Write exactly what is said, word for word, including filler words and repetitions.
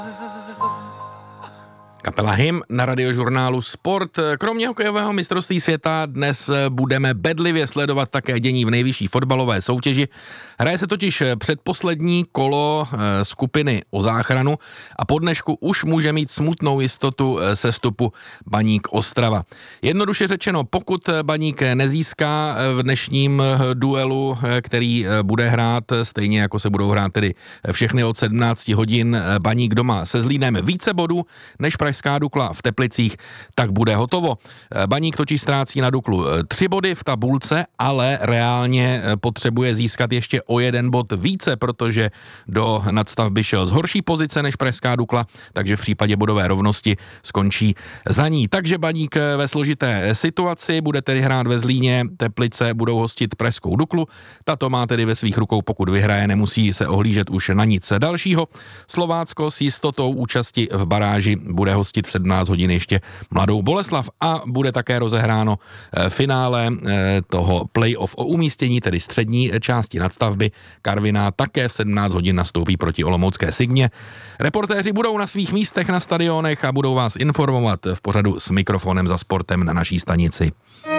Kapela Hymn na radiožurnálu Sport. Kromě hokejového mistrovství světa dnes budeme bedlivě sledovat také dění v nejvyšší fotbalové soutěži. Hraje se totiž předposlední kolo skupiny o záchranu a po dnešku už může mít smutnou jistotu sestupu Baník Ostrava. Jednoduše řečeno, pokud Baník nezíská v dnešním duelu, který bude hrát, stejně jako se budou hrát tedy všechny od sedmnácti hodin, Baník doma se Zlínem více bodů než Pražská Dukla v Teplicích, tak bude hotovo. Baník totiž ztrácí na Duklu tři body v tabulce, ale reálně potřebuje získat ještě o jeden bod více, protože do nadstavby šel z horší pozice než Pražská Dukla, takže v případě bodové rovnosti skončí za ní. Takže Baník ve složité situaci bude tedy hrát ve Zlíně, Teplice budou hostit Pražskou Duklu. Tato má tedy ve svých rukou, pokud vyhraje, nemusí se ohlížet už na nic dalšího. Slovácko s jistotou účasti v baráži bude hostit v sedmnáct hodin ještě Mladou Boleslav a bude také rozehráno finále toho playoff o umístění, tedy střední části nadstavby. Karviná také v sedmnáct hodin nastoupí proti olomoucké Signě. Reportéři budou na svých místech na stadionech a budou vás informovat v pořadu S mikrofonem za sportem na naší stanici.